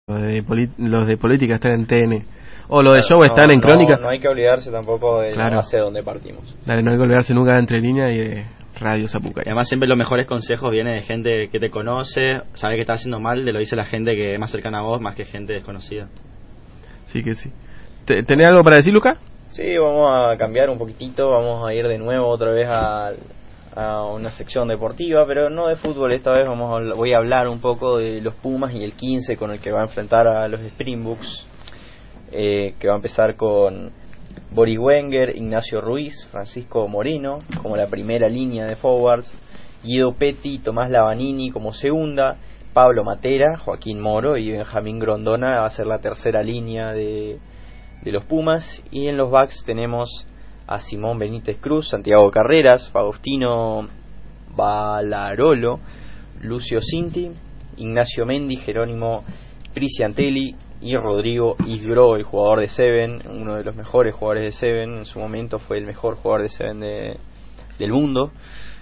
los de política están en TN. O los de show están en Crónica. No hay que olvidarse tampoco de la base donde partimos. Dale, no hay que olvidarse nunca de Entre Líneas y de Radio Zapucay. Y además siempre los mejores consejos vienen de gente que te conoce, sabe que está haciendo mal, te lo dice la gente que es más cercana a vos, más que gente desconocida. Sí que sí. ¿Tenés algo para decir, Luca? Sí, vamos a cambiar un poquitito, vamos a ir de nuevo otra vez a una sección deportiva, pero no de fútbol. Esta vez voy a hablar un poco de los Pumas y el 15 con el que va a enfrentar a los Springboks, que va a empezar con Boris Wenger, Ignacio Ruiz, Francisco Moreno como la primera línea de forwards, Guido Petti, Tomás Lavanini como segunda, Pablo Matera, Joaquín Moro y Benjamín Grondona va a ser la tercera línea de los Pumas. Y en los backs tenemos a Simón Benítez Cruz, Santiago Carreras, Faustino Balarolo, Lucio Cinti, Ignacio Mendi, Jerónimo Priciantelli y Rodrigo Isgro, el jugador de Seven, uno de los mejores jugadores de Seven. En su momento fue el mejor jugador de Seven del mundo.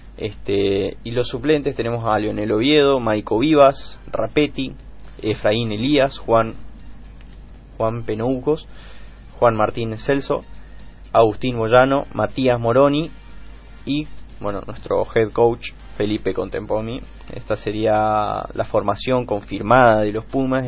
Y los suplentes tenemos a Leonel Oviedo, Maico Vivas, Rapetti, Efraín Elías, Juan Penoucos, Juan Martínez Celso, Agustín Moyano, Matías Moroni y nuestro head coach Felipe Contempomi. Esta sería la formación confirmada de los Pumas,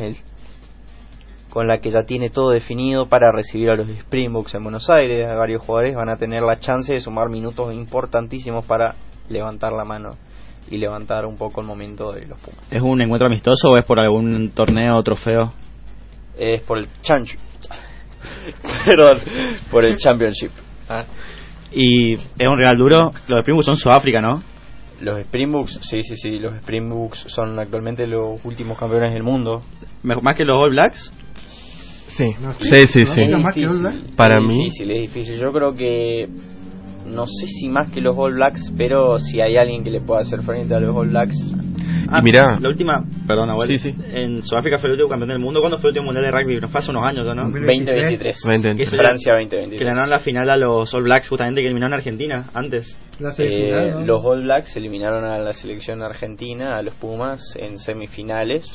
con la que ya tiene todo definido para recibir a los Springboks en Buenos Aires. Varios jugadores van a tener la chance de sumar minutos importantísimos para levantar la mano y levantar un poco el momento de los Pumas. ¿Es un encuentro amistoso o es por algún torneo o trofeo? Es por el Perdón, por el Championship. Y es un rival duro. Los Springboks son Sudáfrica, ¿no? Los Springboks, sí, los Springboks son actualmente los últimos campeones del mundo. ¿Más que los All Blacks? Sí, no, sí. Es difícil, Para es mí difícil, es difícil. Yo creo que no sé si más que los All Blacks, pero si hay alguien que le pueda hacer frente a los All Blacks. Y mirá, la última, perdón, abuelo. Sí. En Sudáfrica fue el último campeón del mundo. ¿Cuándo fue el último mundial de rugby? No fue hace unos años, ¿no? 2023. Francia 2023. Que ganaron la final a los All Blacks, justamente, que eliminaron a Argentina antes. Los All Blacks eliminaron a la selección argentina, a los Pumas, en semifinales.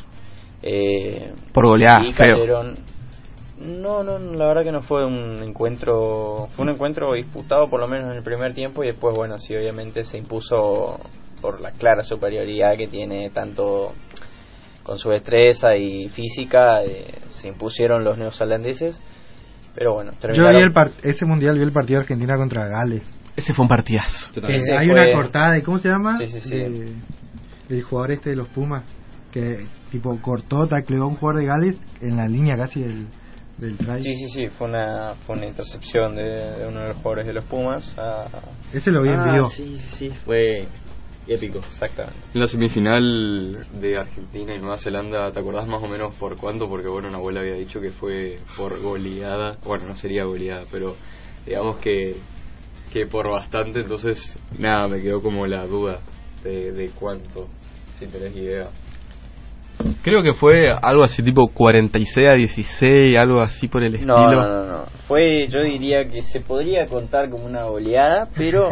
Por goleada, y cayeron. No, la verdad que no fue un encuentro. Fue un encuentro disputado por lo menos en el primer tiempo, y después, sí, obviamente se impuso por la clara superioridad que tiene, tanto con su destreza y física, se impusieron los neozelandeses. Pero terminaron. Yo vi ese mundial, vi el partido de Argentina contra Gales. Ese fue un partidazo. Hay una cortada de, ¿cómo se llama? Sí. El jugador de los Pumas, que tipo cortó, tacleó a un jugador de Gales en la línea casi del try. Sí, fue una intercepción de uno de los jugadores de los Pumas. Ese lo vi en vivo. Sí, fue épico. Exactamente. En la semifinal de Argentina y Nueva Zelanda, ¿te acordás más o menos por cuánto? Porque una abuela había dicho que fue por goleada. No sería goleada, pero digamos que por bastante. Entonces me quedó como la duda de cuánto, si tenés idea. Creo que fue algo así tipo 46-16, algo así por el estilo. No. Yo diría que se podría contar como una goleada, pero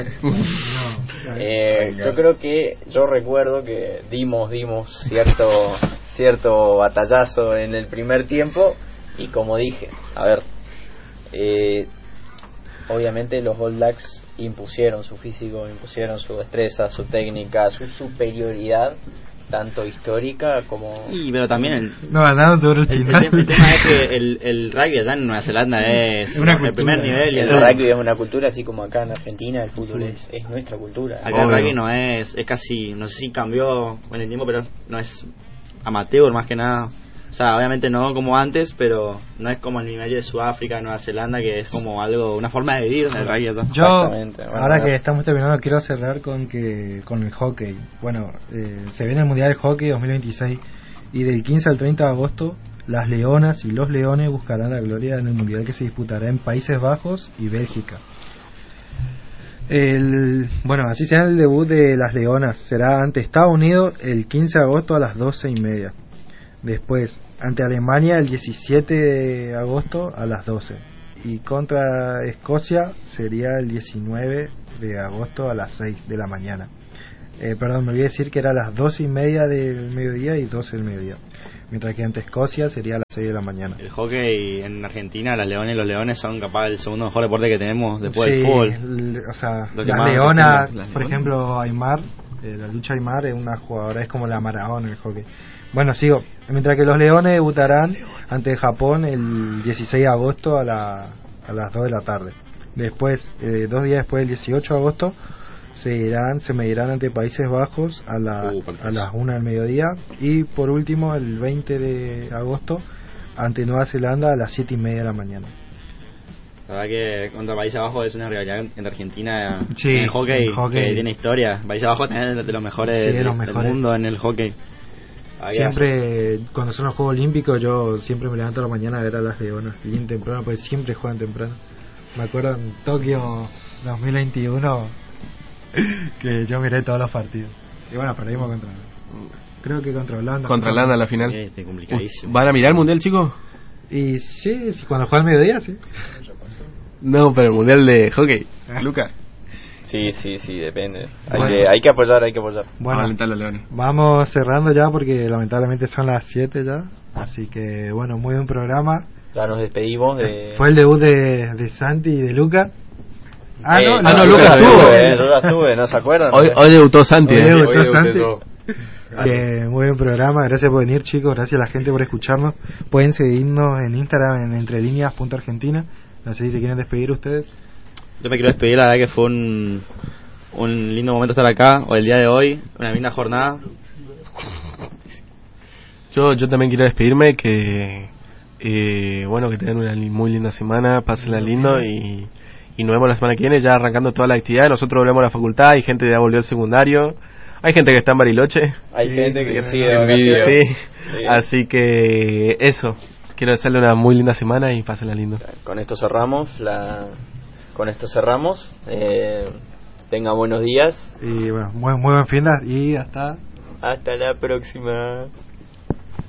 yo creo que yo recuerdo que dimos cierto batallazo en el primer tiempo, y como dije, obviamente los All Blacks impusieron su físico, impusieron su destreza, su técnica, su superioridad, tanto histórica como... pero también ganaron sobre el final. El tema es que el rugby allá en Nueva Zelanda es el primer nivel. Y el rugby es una cultura, así como acá en Argentina el fútbol es nuestra cultura. Acá el rugby no es casi, no sé si cambió en el tiempo, pero no es amateur más que nada. O sea, obviamente no como antes, pero no es como el nivel de Sudáfrica, Nueva Zelanda, que es como una forma de vivir en el rugby allá. Yo, ahora que estamos terminando, quiero cerrar con el hockey. Se viene el Mundial de Hockey 2026, y del 15 al 30 de agosto las Leonas y los Leones buscarán la gloria en el Mundial, que se disputará en Países Bajos y Bélgica. Así será el debut de las Leonas. Será ante Estados Unidos el 15 de agosto a las 12:30. Después, ante Alemania el 17 de agosto a las 12. Y contra Escocia sería el 19 de agosto a las 6 de la mañana. Perdón, me olvidé decir que era a las 12:30 del mediodía y 12 del mediodía. Mientras que ante Escocia sería a las 6 de la mañana. El hockey en Argentina, los Leones son capaz el segundo mejor deporte que tenemos después Sí, del fútbol. o sea, Lo que las más leonas, representa, por las ejemplo, Aymar, la lucha Aymar es una jugadora, es como la Maradona en el hockey. Bueno, sigo. Mientras que los Leones debutarán ante Japón el 16 de agosto a las 2 de la tarde. Después, 2 días después, el 18 de agosto, se medirán ante Países Bajos a las 1 del mediodía. Y por último, el 20 de agosto, ante Nueva Zelanda a las 7:30 de la mañana. La verdad que contra Países Bajos es una rivalidad entre Argentina Sí, en el hockey, en hockey. que tiene historia. Países Bajos también es de los mejores, Sí, de del, los del mejores. mundo en el hockey. Siempre, cuando son los Juegos Olímpicos, yo siempre me levanto a la mañana a ver a las leonas, bien temprano, porque siempre juegan temprano. Me acuerdo en Tokio 2021 que yo miré todos los partidos. Y bueno, perdimos creo que contra Holanda. Contra Holanda la final. Complicadísimo. ¿Van a mirar el mundial, chicos? Y sí, cuando juega al mediodía, sí. No, pero el mundial de hockey. Luca. Sí, depende. Bueno. Hay que apoyar. Bueno, alentar a los Leones. vamos cerrando ya porque lamentablemente son las 7 ya. Así que bueno, muy buen programa. Ya nos despedimos de... Fue el debut de Santi y de Luca. no, Lucas Lucas estuvo. Lucas estuve, ¿no se acuerdan? Hoy debutó Santi. Hoy ¿eh? debutó Oye, Santi. eso. Muy buen programa, gracias por venir, chicos, gracias a la gente por escucharnos. Pueden seguirnos en Instagram en entrelíneas.argentina. No sé si se quieren despedir ustedes. Yo me quiero despedir, la verdad que fue un lindo momento estar acá, o el día de hoy, una linda jornada. Yo también quiero despedirme, que bueno, que tengan una muy linda semana, pásenla lindo y nos vemos la semana que viene, ya arrancando toda la actividad. Nosotros volvemos a la facultad, hay gente que ya volvió al secundario, hay gente que está en Bariloche. Hay gente que sigue de Envidia. vacaciones. Sí. Así que eso, quiero desearle una muy linda semana y pásenla lindo. Con esto cerramos tengan buenos días. Y bueno, muy buen fin de y hasta Hasta la próxima.